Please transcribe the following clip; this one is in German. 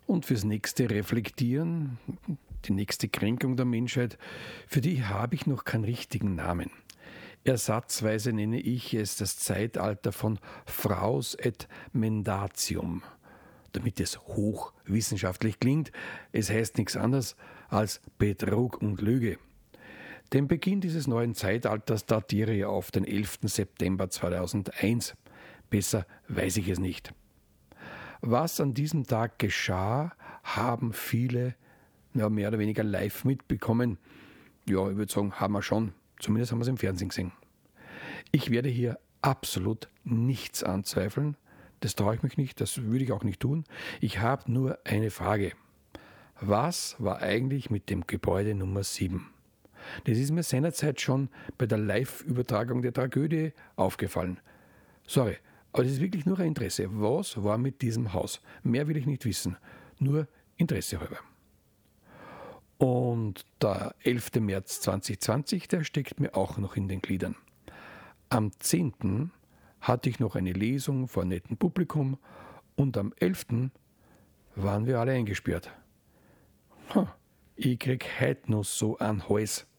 Und fürs nächste Reflektieren, die nächste Kränkung der Menschheit, für die habe ich noch keinen richtigen Namen. Ersatzweise nenne ich es das Zeitalter von Fraus et Mendatium. Damit es hochwissenschaftlich klingt, es heißt nichts anderes als Betrug und Lüge. Den Beginn dieses neuen Zeitalters datiere ich auf den 11. September 2001. Besser weiß ich es nicht. Was an diesem Tag geschah, haben viele mehr oder weniger live mitbekommen. Ja, ich würde sagen, haben wir schon. Zumindest haben wir es im Fernsehen gesehen. Ich werde hier absolut nichts anzweifeln. Das traue ich mich nicht, das würde ich auch nicht tun. Ich habe nur eine Frage. Was war eigentlich mit dem Gebäude Nummer 7? Das ist mir seinerzeit schon bei der Live-Übertragung der Tragödie aufgefallen. Sorry, aber das ist wirklich nur ein Interesse. Was war mit diesem Haus? Mehr will ich nicht wissen. Nur Interesse halber. Und der 11. März 2020, der steckt mir auch noch in den Gliedern. Am 10. hatte ich noch eine Lesung vor nettem Publikum und am 11. waren wir alle eingesperrt. Ich krieg heute noch so einen Hals.